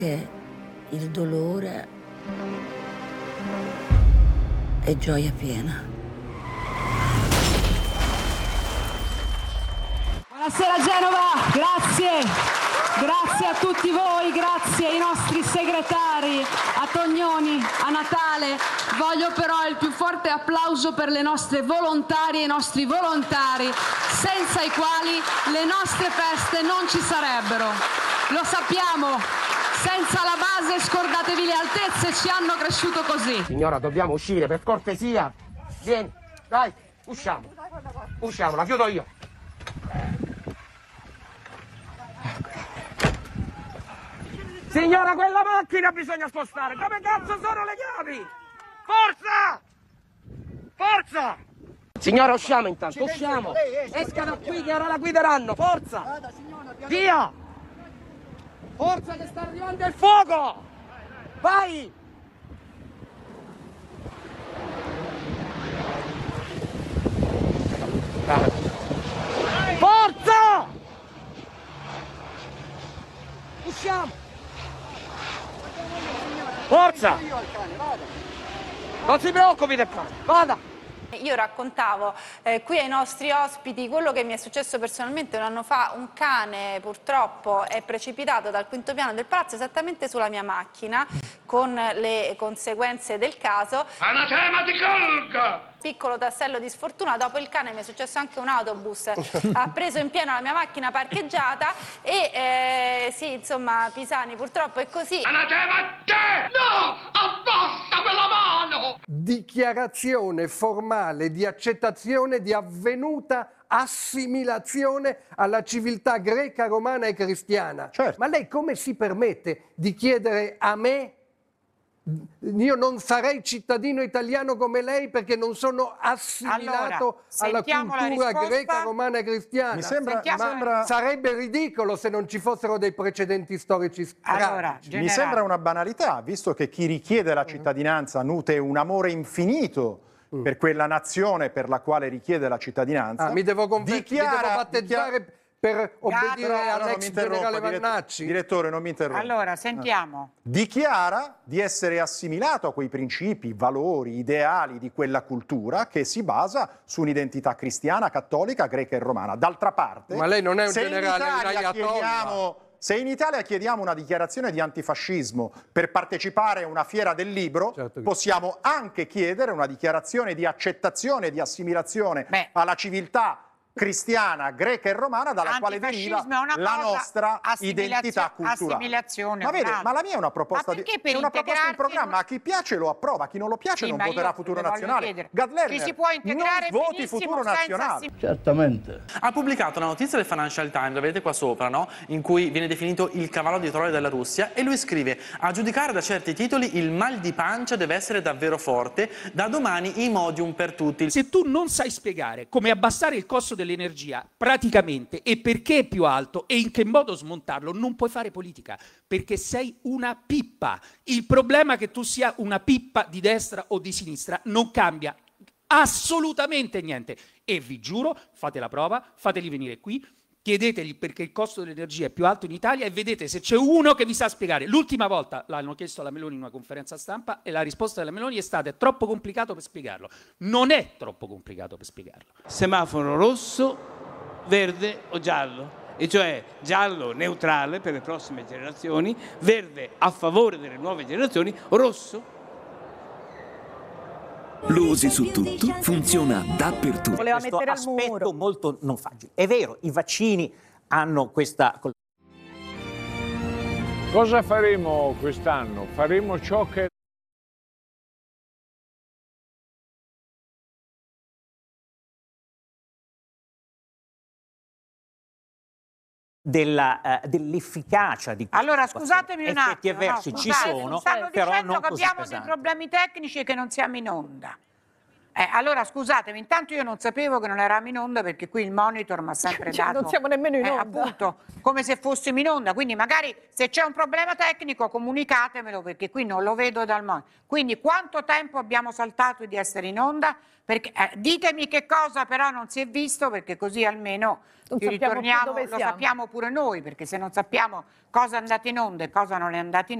che il dolore è gioia piena. Buonasera Genova, grazie. Grazie a tutti voi, grazie ai nostri segretari, a Tognoni, a Natale. Voglio però il più forte applauso per le nostre volontarie e i nostri volontari, senza i quali le nostre feste non ci sarebbero. Lo sappiamo, senza la base, scordatevi le altezze, ci hanno cresciuto così. Signora, dobbiamo uscire, per cortesia. Vieni, dai, usciamo. Usciamo, la chiudo io. Signora, quella macchina bisogna spostare! Come cazzo sono le chiavi? Forza! Forza! Signora, usciamo intanto, usciamo! Esca da qui che ora la guideranno, forza! Via! Forza che sta arrivando il fuoco! Vai! Forza! Usciamo! Forza! Non si preoccupi del cane, vada! Io raccontavo qui ai nostri ospiti quello che mi è successo personalmente un anno fa. Un cane purtroppo è precipitato dal quinto piano del palazzo esattamente sulla mia macchina, con le conseguenze del caso. Anatema ti colga! Piccolo tassello di sfortuna, dopo il cane mi è successo anche un autobus, ha preso in pieno la mia macchina parcheggiata e sì, insomma, Pisani purtroppo è così. Anatema a te! No! Abbassa quella mano! Dichiarazione formale di accettazione di avvenuta assimilazione alla civiltà greca, romana e cristiana. Certo. Ma lei come si permette di chiedere a me? Io non sarei cittadino italiano come lei perché non sono assimilato alla cultura greca, romana e cristiana. Mi sembra sarebbe ridicolo se non ci fossero dei precedenti storici tragici. Mi sembra una banalità, visto che chi richiede la cittadinanza nutre un amore infinito per quella nazione per la quale richiede la cittadinanza. Mi devo battezzare per obbedire all'ex generale Vannacci? Direttore, non mi interrompa. Allora, sentiamo. Dichiara di essere assimilato a quei principi, valori, ideali di quella cultura che si basa su un'identità cristiana, cattolica, greca e romana. D'altra parte, ma lei non è un generale se in Italia chiediamo una dichiarazione di antifascismo per partecipare a una fiera del libro, possiamo anche chiedere una dichiarazione di accettazione, di assimilazione alla civiltà cristiana, greca e romana dalla quale deriva la nostra identità culturale. Ma vede, ma la mia è una proposta di programma, a chi piace lo approva, a chi non lo piace non voterà Futuro Nazionale. Gadlerner, ci si può integrare non voti Futuro Nazionale. Certamente. Ha pubblicato una notizia del Financial Times, la vedete qua sopra, no? In cui viene definito il cavallo di Troia della Russia, e lui scrive: a giudicare da certi titoli il mal di pancia deve essere davvero forte, da domani Imodium per tutti. Se tu non sai spiegare come abbassare il costo dell'energia praticamente e perché è più alto e in che modo smontarlo, non puoi fare politica, perché sei una pippa. Il problema che tu sia una pippa di destra o di sinistra non cambia assolutamente niente. E vi giuro, fate la prova, fateli venire qui, chiedetegli perché il costo dell'energia è più alto in Italia e vedete se c'è uno che vi sa spiegare. L'ultima volta l'hanno chiesto alla Meloni in una conferenza stampa e la risposta della Meloni è stata: è troppo complicato per spiegarlo. Non è troppo complicato per spiegarlo. Semaforo rosso, verde o giallo, e cioè giallo neutrale per le prossime generazioni, verde a favore delle nuove generazioni, rosso. Lo usi su tutto, funziona dappertutto. Voleva mettere al muro. Aspetto molto non facile. È vero, i vaccini hanno questa... Cosa faremo quest'anno? Faremo ciò che... dell'efficacia di questa Allora, scusatemi un attimo. Effetti avversi ci sono, stanno però dicendo non che così abbiamo pesanti. dei problemi tecnici e che non siamo in onda. Allora scusatemi, intanto io non sapevo che non eravamo in onda perché qui il monitor mi ha sempre dato... Non siamo nemmeno in onda. Appunto, come se fossimo in onda, quindi magari se c'è un problema tecnico comunicatemelo perché qui non lo vedo dal monitor. Quindi quanto tempo abbiamo saltato di essere in onda? Perché, ditemi che cosa però non si è visto perché così almeno ritorniamo, lo sappiamo pure noi, perché se non sappiamo cosa è andato in onda e cosa non è andato in